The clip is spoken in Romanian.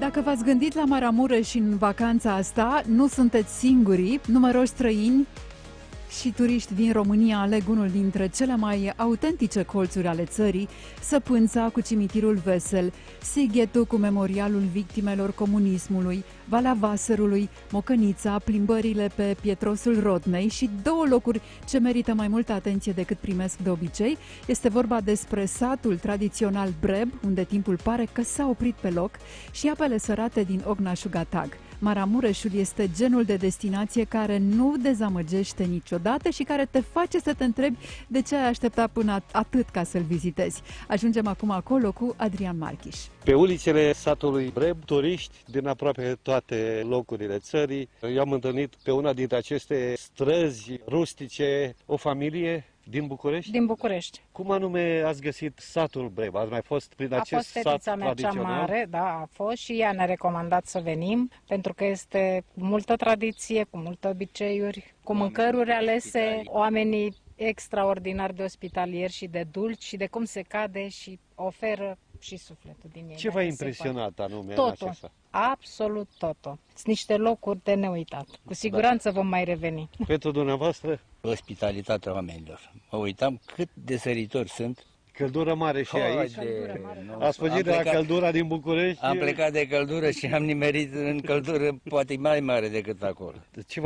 Dacă v-ați gândit la Maramureș în vacanța asta, nu sunteți singurii. Numeroși străini și turiști din România aleg unul dintre cele mai autentice colțuri ale țării, Săpânța cu cimitirul Vesel, Sighetul cu memorialul victimelor comunismului, Valea Vaserului, Mocănița, plimbările pe Pietrosul Rodnei și două locuri ce merită mai multă atenție decât primesc de obicei. Este vorba despre satul tradițional Breb, unde timpul pare că s-a oprit pe loc, și apele sărate din Ogna-Șugatag. Maramureșul este genul de destinație care nu dezamăgește niciodată și care te face să te întrebi de ce ai aștepta până atât ca să-l vizitezi. Ajungem acum acolo cu Adrian Marchiș. Pe ulițele satului Breb, turiști din aproape toate locurile țării. Eu am întâlnit pe una dintre aceste străzi rustice o familie din București? Din București. Cum anume ați găsit satul Breb? Ați mai fost prin acest sat tradițional? A fost fetița mea cea mare, da, a fost, și ea ne-a recomandat să venim, pentru că este cu multă tradiție, cu multe obiceiuri, cu mâncăruri alese, oamenii extraordinar de ospitalieri și de dulci și de cum se cade și oferă și sufletul din ei. Ce v-a impresionat anume totul, în acesta? Absolut totul. Sunt niște locuri de neuitat. Cu siguranță vom mai reveni. Pentru dumneavoastră? Ospitalitatea oamenilor. Mă uitam cât de săritori sunt. Căldură mare și aici. Nu. Ați fugit de la căldura din București? Am plecat de căldură și am nimerit în căldură poate mai mare decât acolo. Ce